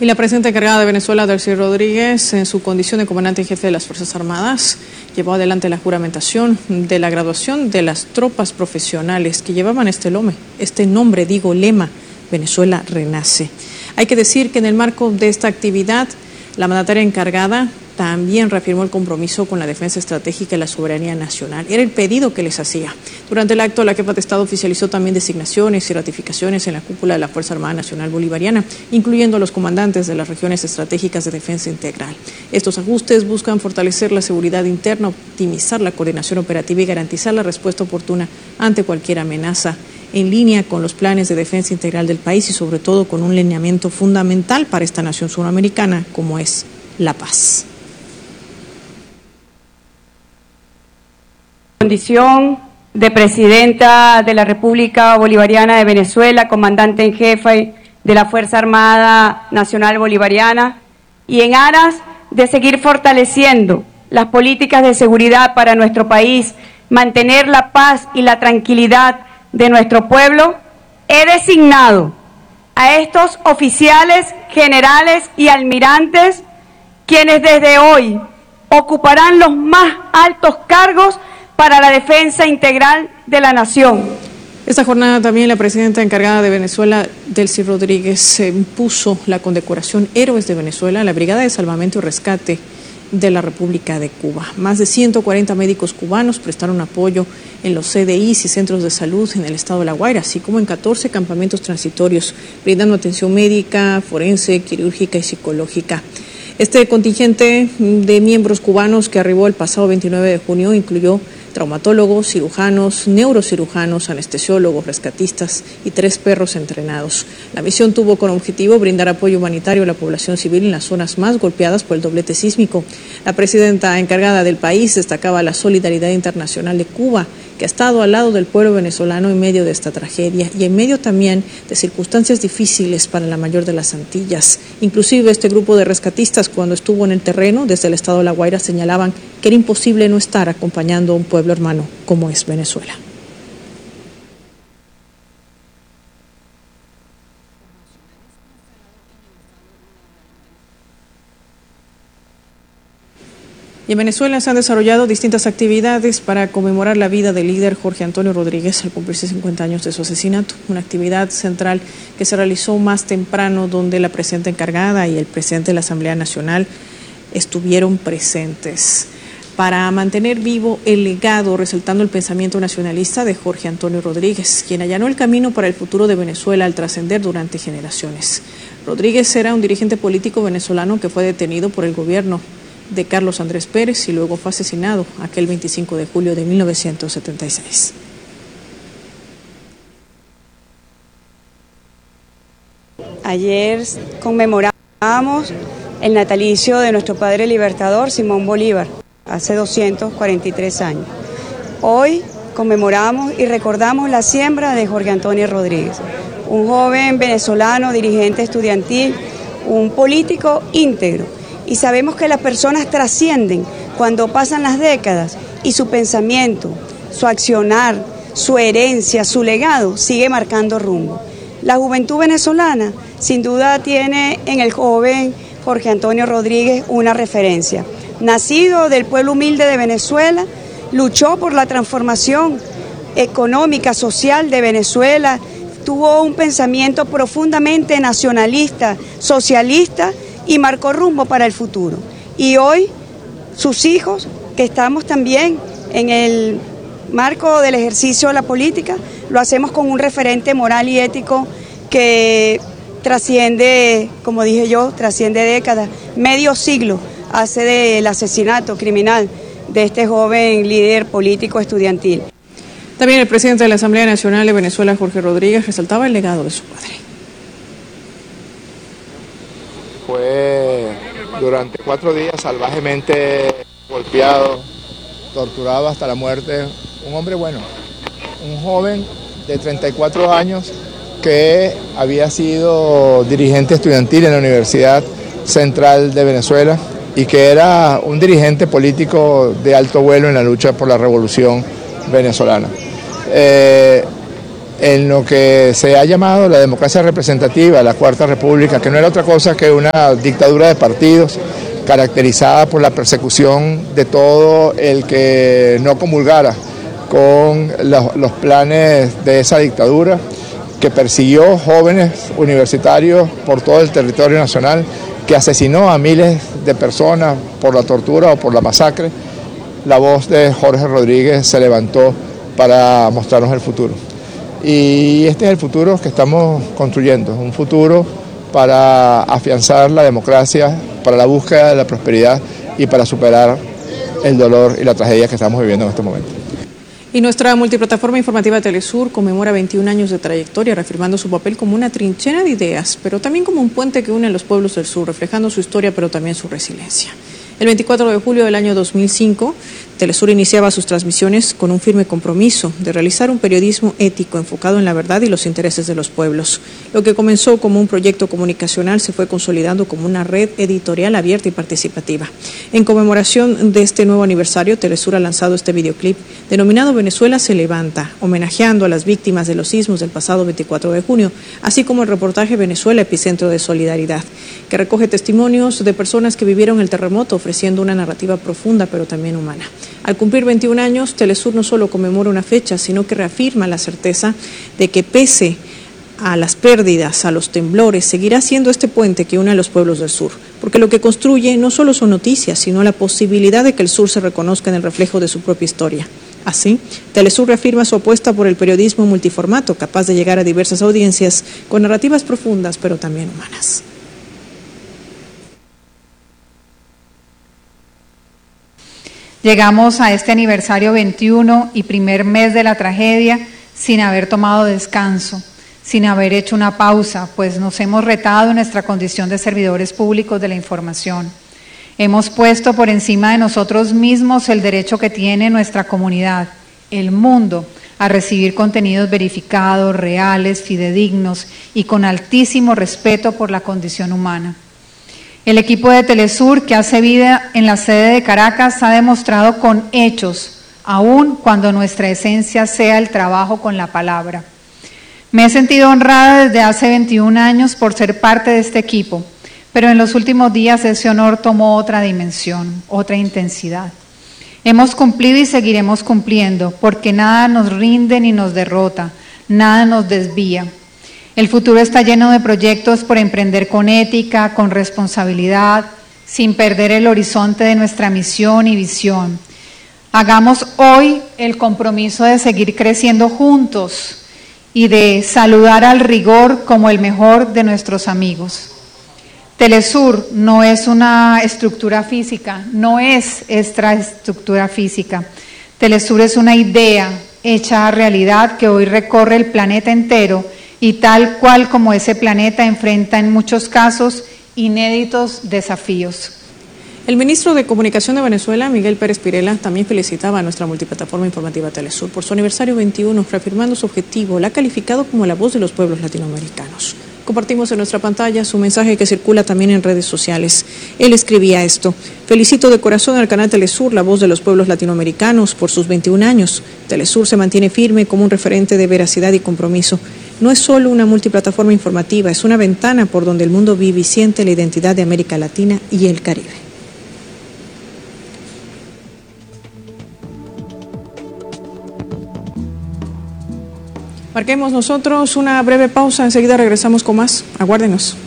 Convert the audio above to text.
Y la presidenta encargada de Venezuela, Delcy Rodríguez, en su condición de comandante en jefe de las Fuerzas Armadas, llevó adelante la juramentación de la graduación de las tropas profesionales que llevaban lema, Venezuela renace. Hay que decir que en el marco de esta actividad, la mandataria encargada también reafirmó el compromiso con la defensa estratégica y la soberanía nacional. Era el pedido que les hacía. Durante el acto, la jefa de Estado oficializó también designaciones y ratificaciones en la cúpula de la Fuerza Armada Nacional Bolivariana, incluyendo a los comandantes de las regiones estratégicas de defensa integral. Estos ajustes buscan fortalecer la seguridad interna, optimizar la coordinación operativa y garantizar la respuesta oportuna ante cualquier amenaza, en línea con los planes de defensa integral del país y sobre todo con un lineamiento fundamental para esta nación suramericana como es la paz. Condición de presidenta de la República Bolivariana de Venezuela, comandante en jefe de la Fuerza Armada Nacional Bolivariana, y en aras de seguir fortaleciendo las políticas de seguridad para nuestro país, mantener la paz y la tranquilidad de nuestro pueblo, he designado a estos oficiales, generales y almirantes, quienes desde hoy ocuparán los más altos cargos para la defensa integral de la nación. Esta jornada también la presidenta encargada de Venezuela, Delcy Rodríguez, impuso la condecoración Héroes de Venezuela a la Brigada de Salvamento y Rescate de la República de Cuba. Más de 140 médicos cubanos prestaron apoyo en los CDIs y centros de salud en el estado de La Guaira, así como en 14 campamentos transitorios, brindando atención médica, forense, quirúrgica y psicológica. Este contingente de miembros cubanos que arribó el pasado 29 de junio incluyó traumatólogos, cirujanos, neurocirujanos, anestesiólogos, rescatistas y 3 perros entrenados. La misión tuvo como objetivo brindar apoyo humanitario a la población civil en las zonas más golpeadas por el doblete sísmico. La presidenta encargada del país destacaba la solidaridad internacional de Cuba, que ha estado al lado del pueblo venezolano en medio de esta tragedia y en medio también de circunstancias difíciles para la mayor de las Antillas. Inclusive este grupo de rescatistas, cuando estuvo en el terreno desde el estado de La Guaira, señalaban que era imposible no estar acompañando a un pueblo hermano como es Venezuela. Y en Venezuela se han desarrollado distintas actividades para conmemorar la vida del líder Jorge Antonio Rodríguez al cumplirse 50 años de su asesinato. Una actividad central que se realizó más temprano, donde la presidenta encargada y el presidente de la Asamblea Nacional estuvieron presentes para mantener vivo el legado, resaltando el pensamiento nacionalista de Jorge Antonio Rodríguez, quien allanó el camino para el futuro de Venezuela al trascender durante generaciones. Rodríguez era un dirigente político venezolano que fue detenido por el gobierno de Carlos Andrés Pérez y luego fue asesinado aquel 25 de julio de 1976. Ayer conmemoramos el natalicio de nuestro padre libertador Simón Bolívar, hace 243 años. Hoy conmemoramos y recordamos la siembra de Jorge Antonio Rodríguez, un joven venezolano, dirigente estudiantil, un político íntegro. Y sabemos que las personas trascienden cuando pasan las décadas y su pensamiento, su accionar, su herencia, su legado sigue marcando rumbo. La juventud venezolana sin duda tiene en el joven Jorge Antonio Rodríguez una referencia. Nacido del pueblo humilde de Venezuela, luchó por la transformación económica, social de Venezuela, tuvo un pensamiento profundamente nacionalista, socialista, y marcó rumbo para el futuro. Y hoy, sus hijos, que estamos también en el marco del ejercicio de la política, lo hacemos con un referente moral y ético que trasciende, como dije yo, trasciende décadas, medio siglo hace del asesinato criminal de este joven líder político estudiantil. También el presidente de la Asamblea Nacional de Venezuela, Jorge Rodríguez, resaltaba el legado de su padre. Fue durante 4 días salvajemente golpeado, torturado hasta la muerte. Un hombre bueno, un joven de 34 años que había sido dirigente estudiantil en la Universidad Central de Venezuela y que era un dirigente político de alto vuelo en la lucha por la revolución venezolana. en lo que se ha llamado la democracia representativa, la Cuarta República, que no era otra cosa que una dictadura de partidos caracterizada por la persecución de todo el que no comulgara con los planes de esa dictadura, que persiguió jóvenes universitarios por todo el territorio nacional, que asesinó a miles de personas por la tortura o por la masacre. La voz de Jorge Rodríguez se levantó para mostrarnos el futuro. Y este es el futuro que estamos construyendo, un futuro para afianzar la democracia, para la búsqueda de la prosperidad y para superar el dolor y la tragedia que estamos viviendo en este momento. Y nuestra multiplataforma informativa Telesur conmemora 21 años de trayectoria, reafirmando su papel como una trinchera de ideas, pero también como un puente que une a los pueblos del sur, reflejando su historia, pero también su resiliencia. El 24 de julio del año 2005, Telesur iniciaba sus transmisiones con un firme compromiso de realizar un periodismo ético enfocado en la verdad y los intereses de los pueblos. Lo que comenzó como un proyecto comunicacional se fue consolidando como una red editorial abierta y participativa. En conmemoración de este nuevo aniversario, Telesur ha lanzado este videoclip denominado Venezuela se levanta, homenajeando a las víctimas de los sismos del pasado 24 de junio, así como el reportaje Venezuela, epicentro de solidaridad, que recoge testimonios de personas que vivieron el terremoto, ofreciendo una narrativa profunda pero también humana. Al cumplir 21 años, Telesur no solo conmemora una fecha, sino que reafirma la certeza de que pese a las pérdidas, a los temblores, seguirá siendo este puente que une a los pueblos del sur, porque lo que construye no solo son noticias, sino la posibilidad de que el sur se reconozca en el reflejo de su propia historia. Así, Telesur reafirma su apuesta por el periodismo multiformato, capaz de llegar a diversas audiencias con narrativas profundas, pero también humanas. Llegamos a este aniversario 21 y primer mes de la tragedia sin haber tomado descanso, sin haber hecho una pausa, pues nos hemos retado en nuestra condición de servidores públicos de la información. Hemos puesto por encima de nosotros mismos el derecho que tiene nuestra comunidad, el mundo, a recibir contenidos verificados, reales, fidedignos y con altísimo respeto por la condición humana. El equipo de Telesur, que hace vida en la sede de Caracas, ha demostrado con hechos, aun cuando nuestra esencia sea el trabajo con la palabra. Me he sentido honrada desde hace 21 años por ser parte de este equipo, pero en los últimos días ese honor tomó otra dimensión, otra intensidad. Hemos cumplido y seguiremos cumpliendo, porque nada nos rinde ni nos derrota, nada nos desvía. El futuro está lleno de proyectos por emprender con ética, con responsabilidad, sin perder el horizonte de nuestra misión y visión. Hagamos hoy el compromiso de seguir creciendo juntos y de saludar al rigor como el mejor de nuestros amigos. Telesur no es una estructura física, no es esta estructura física. Telesur es una idea hecha a realidad que hoy recorre el planeta entero y tal cual como ese planeta enfrenta en muchos casos inéditos desafíos. El ministro de Comunicación de Venezuela, Miguel Pérez Pirela, también felicitaba a nuestra multiplataforma informativa Telesur por su aniversario 21, reafirmando su objetivo. La ha calificado como la voz de los pueblos latinoamericanos. Compartimos en nuestra pantalla su mensaje que circula también en redes sociales. Él escribía esto: felicito de corazón al canal Telesur, la voz de los pueblos latinoamericanos, por sus 21 años. Telesur se mantiene firme como un referente de veracidad y compromiso. No es solo una multiplataforma informativa, es una ventana por donde el mundo vive y siente la identidad de América Latina y el Caribe. Marquemos nosotros una breve pausa, enseguida regresamos con más. Aguárdenos.